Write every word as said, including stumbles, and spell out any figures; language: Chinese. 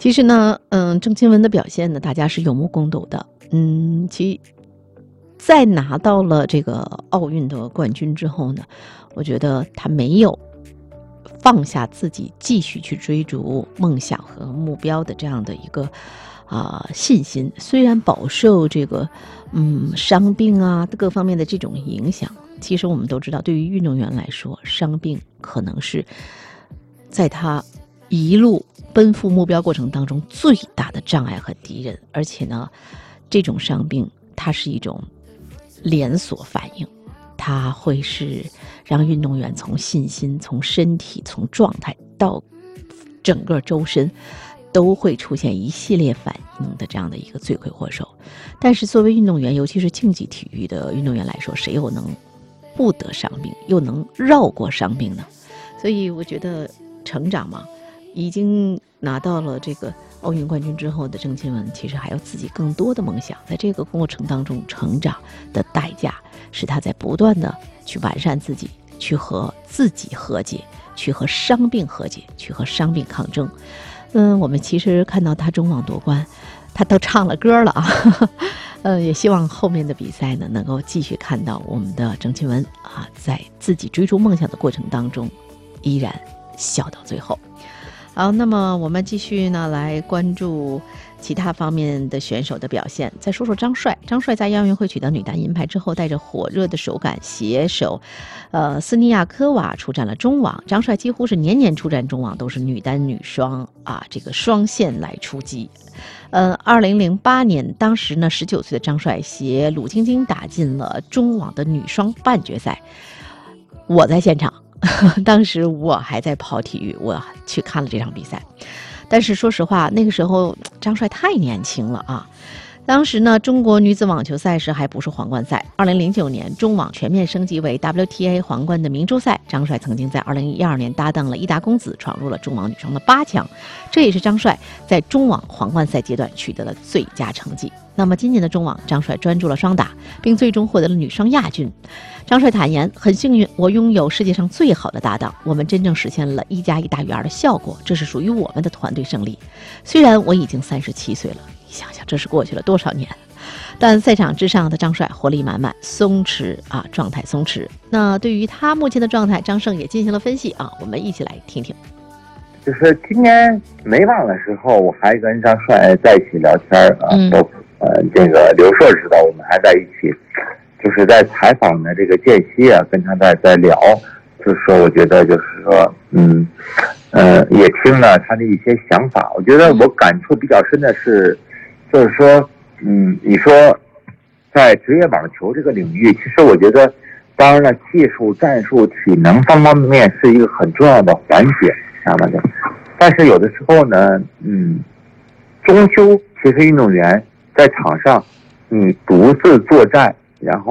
其实呢，嗯，郑钦文的表现呢，大家是有目共睹的。嗯，其在拿到了这个奥运的冠军之后呢，我觉得他没有放下自己继续去追逐梦想和目标的这样的一个啊、呃、信心。虽然饱受这个嗯伤病啊各方面的这种影响，其实我们都知道，对于运动员来说，伤病可能是在他一路奔赴目标过程当中最大的障碍和敌人。而且呢，这种伤病它是一种连锁反应，它会是让运动员从信心、从身体、从状态到整个周身都会出现一系列反应的这样的一个罪魁祸首。但是作为运动员，尤其是竞技体育的运动员来说，谁又能不得伤病，又能绕过伤病呢？所以我觉得成长嘛，已经拿到了这个奥运冠军之后的郑钦文，其实还有自己更多的梦想。在这个过程当中，成长的代价是他在不断的去完善自己，去和自己和解，去和伤病和解，去和伤病抗争。嗯，我们其实看到他中网夺冠，他都唱了歌了啊。呃，也希望后面的比赛呢，能够继续看到我们的郑钦文啊，在自己追逐梦想的过程当中，依然笑到最后。好，那么我们继续呢来关注其他方面的选手的表现。再说说张帅，张帅在亚运会取得女单银牌之后，带着火热的手感携手呃斯尼亚科娃出战了中网。张帅几乎是年年出战中网，都是女单女双啊这个双线来出击。呃二零零八年，当时呢十九岁的张帅携鲁晶晶打进了中网的女双半决赛。我在现场，当时我还在跑体育，我去看了这场比赛。但是说实话，那个时候张帅太年轻了啊。当时呢，中国女子网球赛事还不是皇冠赛。二零零九年，中网全面升级为 W T A 皇冠的明珠赛，张帅曾经在二零一二年搭档了伊达公子，闯入了中网女双的八强，这也是张帅在中网皇冠赛阶段取得了最佳成绩。那么今年的中网，张帅专注了双打，并最终获得了女双亚军。张帅坦言，很幸运，我拥有世界上最好的搭档，我们真正实现了一加一大于二的效果，这是属于我们的团队胜利。虽然我已经三十七岁了，你想想这是过去了多少年，但赛场之上的张帅活力满满，松弛啊，状态松弛。那对于他目前的状态，张胜也进行了分析啊，我们一起来听听。 就是今年美网的时候，我还跟张帅在一起聊天啊， 嗯、 包括呃这个刘硕知道我们还在一起，就是在采访的这个间隙啊，跟他在在聊，就是说我觉得就是说嗯呃也听了他的一些想法，我觉得我感触比较深的是，就是说嗯你说在职业网球这个领域，其实我觉得当然了，技术、战术、体能方方面面是一个很重要的环节。但是有的时候呢，嗯，终究其实运动员在场上，你独自作战，然后